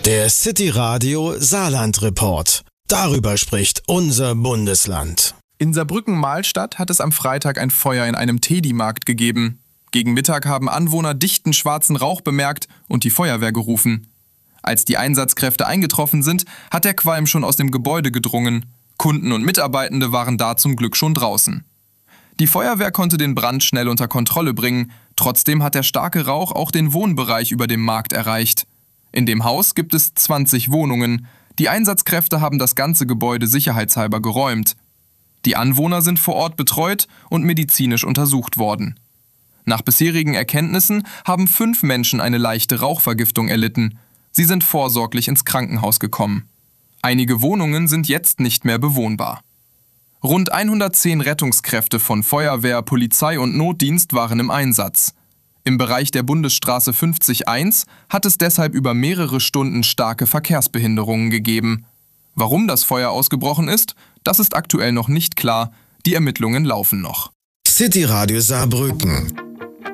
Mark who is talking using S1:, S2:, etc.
S1: Der City Radio Saarland Report. Darüber spricht unser Bundesland.
S2: In Saarbrücken-Mahlstadt hat es am Freitag ein Feuer in einem Teddy-Markt gegeben. Gegen Mittag haben Anwohner dichten schwarzen Rauch bemerkt und die Feuerwehr gerufen. Als die Einsatzkräfte eingetroffen sind, hat der Qualm schon aus dem Gebäude gedrungen. Kunden und Mitarbeitende waren da zum Glück schon draußen. Die Feuerwehr konnte den Brand schnell unter Kontrolle bringen. Trotzdem hat der starke Rauch auch den Wohnbereich über dem Markt erreicht. In dem Haus gibt es 20 Wohnungen. Die Einsatzkräfte haben das ganze Gebäude sicherheitshalber geräumt. Die Anwohner sind vor Ort betreut und medizinisch untersucht worden. Nach bisherigen Erkenntnissen haben 5 Menschen eine leichte Rauchvergiftung erlitten. Sie sind vorsorglich ins Krankenhaus gekommen. Einige Wohnungen sind jetzt nicht mehr bewohnbar. Rund 110 Rettungskräfte von Feuerwehr, Polizei und Notdienst waren im Einsatz. Im Bereich der Bundesstraße 50-1 hat es deshalb über mehrere Stunden starke Verkehrsbehinderungen gegeben. Warum das Feuer ausgebrochen ist, das ist aktuell noch nicht klar. Die Ermittlungen laufen noch.
S1: City Radio Saarbrücken.